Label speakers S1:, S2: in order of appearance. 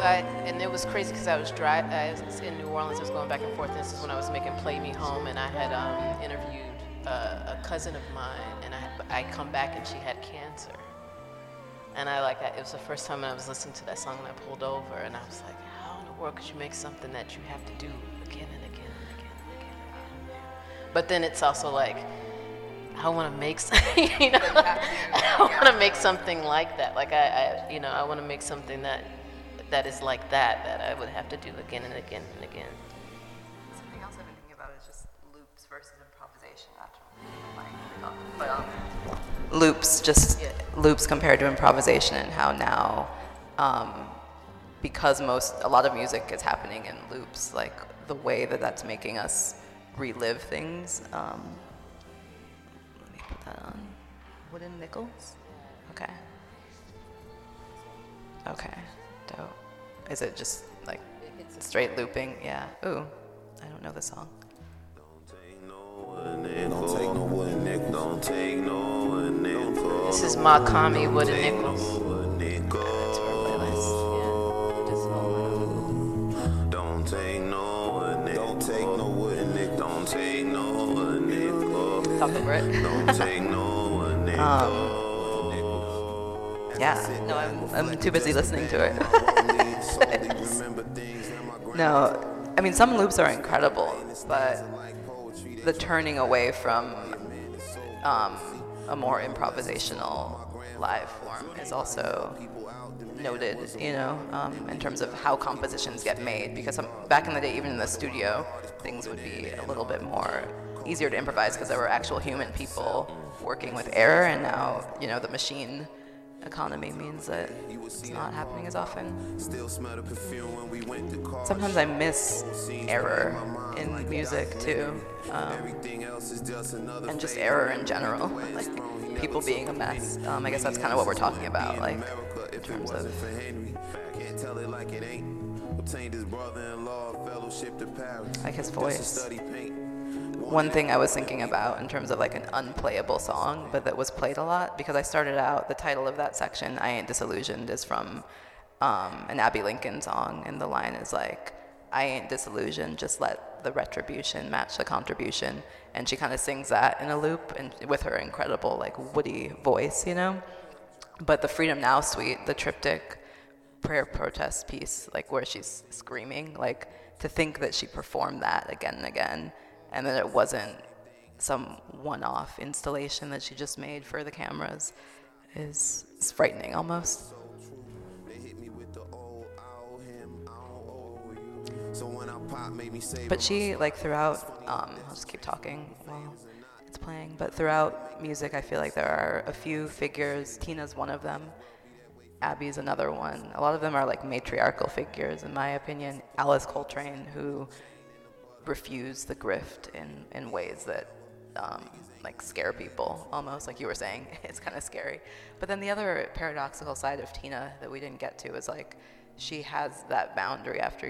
S1: and it was crazy because I was in New Orleans. I was going back and forth. This is when I was making "Play Me Home," and I had interviewed a cousin of mine, and I come back and she had cancer. And it was the first time I was listening to that song, and I pulled over, and I was like, how in the world could you make something that you have to do again and again and again and again and again? But then it's also like, I want to make I want to make something like that. Like I want to make something that is like that I would have to do again and again and again.
S2: Something else I've been thinking about is just loops versus improvisation. Loops compared to improvisation, and how now, because a lot of music is happening in loops, like the way that's making us relive things. Let me put that on. Wooden Nickels? Okay. Dope. Is it just like straight looping? Yeah. Ooh, I don't know the song.
S1: This is Makami Wooden Nickels.
S2: It's for a playlist. Yeah. Just
S3: Don't take no wooden nickel. Don't take no wooden nickel.
S2: talk over it.
S3: Don't take no wooden nickel.
S2: Yeah. No, I'm too busy listening to it. No, I mean, some loops are incredible, but the turning away from a more improvisational live form is also noted, in terms of how compositions get made. Because back in the day, even in the studio, things would be a little bit more easier to improvise because there were actual human people working with error, and now, the machine economy means that it's not happening as often. Sometimes I miss error in music too, and just error in general, like people being a mess. I guess that's kind of what we're talking about, like in terms of. Like his voice. One thing I was thinking about in terms of like an unplayable song, but that was played a lot, because I started out, the title of that section, I Ain't Disillusioned, is from an Abby Lincoln song, and the line is like, I ain't disillusioned, just let the retribution match the contribution. And she kind of sings that in a loop, and with her incredible like woody voice, But the Freedom Now suite, the triptych prayer protest piece, like where she's screaming, like to think that she performed that again and again, and that it wasn't some one-off installation that she just made for the cameras, is frightening almost. But she, like throughout, I'll just keep talking while it's playing, but throughout music I feel like there are a few figures. Tina's one of them. Abby's another one. A lot of them are like matriarchal figures, in my opinion. Alice Coltrane, who refused the grift in ways that like scare people, almost, like you were saying. It's kind of scary. But then the other paradoxical side of Tina that we didn't get to is like she has that boundary after